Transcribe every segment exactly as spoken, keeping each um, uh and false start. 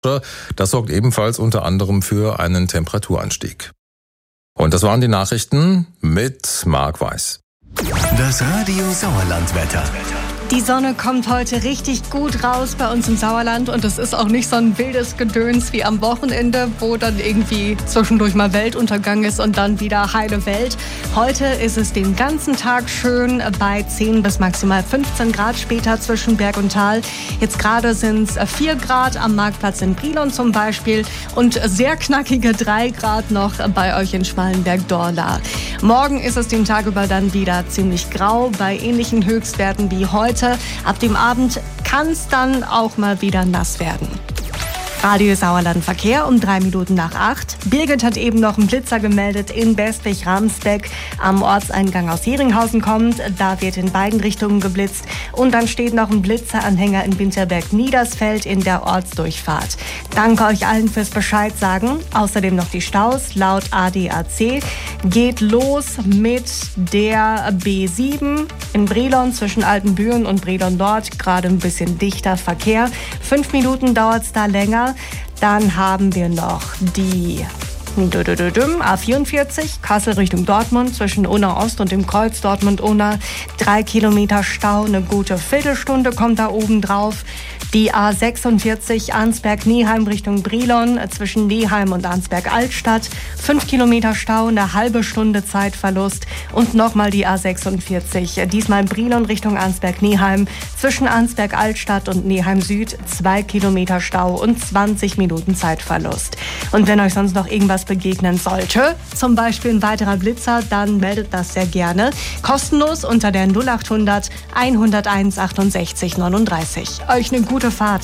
Das sorgt ebenfalls unter anderem für einen Temperaturanstieg. Und das waren die Nachrichten mit Marc Weiß. Das Radio Sauerland-Wetter. Die Sonne kommt heute richtig gut raus bei uns im Sauerland und es ist auch nicht so ein wildes Gedöns wie am Wochenende, wo dann irgendwie zwischendurch mal Weltuntergang ist und dann wieder heile Welt. Heute ist es den ganzen Tag schön bei zehn bis maximal fünfzehn Grad, später zwischen Berg und Tal. Jetzt gerade sind es vier Grad am Marktplatz in Brilon zum Beispiel und sehr knackige drei Grad noch bei euch in Schmallenberg-Dorla. Morgen ist es den Tag über dann wieder ziemlich grau bei ähnlichen Höchstwerten wie heute. Ab dem Abend kann es dann auch mal wieder nass werden. Radio Sauerland Verkehr um drei Minuten nach acht. Birgit hat eben noch einen Blitzer gemeldet in Bestwig-Ramsbeck am Ortseingang aus Heringhausen kommt. Da wird in beiden Richtungen geblitzt. Und dann steht noch ein Blitzeranhänger in Winterberg-Niedersfeld in der Ortsdurchfahrt. Danke euch allen fürs Bescheid sagen. Außerdem noch die Staus laut A D A C. Geht los mit der B sieben in Brilon zwischen Altenbüren und Brilon Nord. Gerade ein bisschen dichter Verkehr. Fünf Minuten dauert es da länger. Dann haben wir noch die A vierundvierzig, Kassel Richtung Dortmund, zwischen Unna Ost und dem Kreuz Dortmund-Unna. Drei Kilometer Stau, eine gute Viertelstunde kommt da oben drauf. Die A sechsundvierzig Arnsberg-Neheim Richtung Brilon, zwischen Neheim und Arnsberg-Altstadt. Fünf Kilometer Stau, eine halbe Stunde Zeitverlust. Und nochmal die A sechsundvierzig, diesmal Brilon Richtung Arnsberg-Neheim, zwischen Arnsberg-Altstadt und Neheim-Süd. Zwei Kilometer Stau und zwanzig Minuten Zeitverlust. Und wenn euch sonst noch irgendwas begegnen sollte, zum Beispiel ein weiterer Blitzer, dann meldet das sehr gerne. Kostenlos unter der null achthundert hunderteins achtundsechzig neununddreißig. Euch eine gute Fahrt.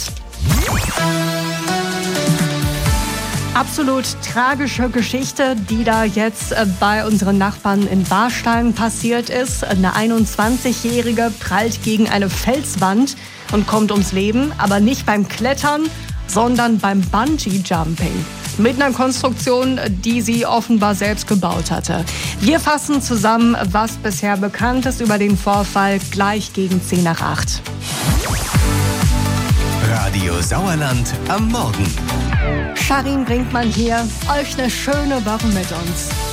Absolut tragische Geschichte, die da jetzt bei unseren Nachbarn in Warstein passiert ist. Eine einundzwanzigjährige prallt gegen eine Felswand und kommt ums Leben, aber nicht beim Klettern, sondern beim Bungee-Jumping. Mit einer Konstruktion, die sie offenbar selbst gebaut hatte. Wir fassen zusammen, was bisher bekannt ist über den Vorfall, gleich gegen zehn nach acht. Radio Sauerland am Morgen. Charin Brinkmann hier. Euch eine schöne Woche mit uns.